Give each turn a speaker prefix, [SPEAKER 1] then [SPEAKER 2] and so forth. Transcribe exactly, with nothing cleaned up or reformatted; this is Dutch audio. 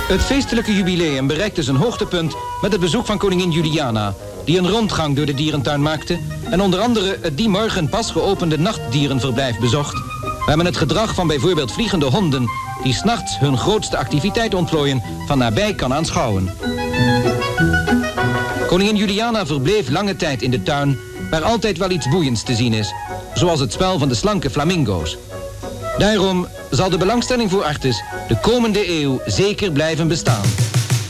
[SPEAKER 1] Het feestelijke jubileum bereikte zijn hoogtepunt met het bezoek van koningin Juliana, die een rondgang door de dierentuin maakte en onder andere het die morgen pas geopende nachtdierenverblijf bezocht, waar men het gedrag van bijvoorbeeld vliegende honden, die 's nachts hun grootste activiteit ontplooien, van nabij kan aanschouwen. Koningin Juliana verbleef lange tijd in de tuin, waar altijd wel iets boeiends te zien is, zoals het spel van de slanke flamingo's. Daarom zal de belangstelling voor Artis de komende eeuw zeker blijven bestaan.